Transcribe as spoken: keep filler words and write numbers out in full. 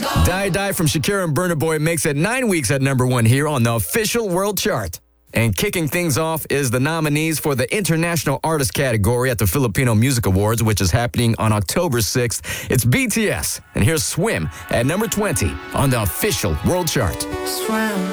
Die Die from Shakira and Burna Boy makes it nine weeks at number one here on the official world chart. And kicking things off is the nominees for the International Artist category at the Filipino Music Awards, which is happening on October sixth. It's B T S, and here's Swim at number twenty on the official world chart. Swim.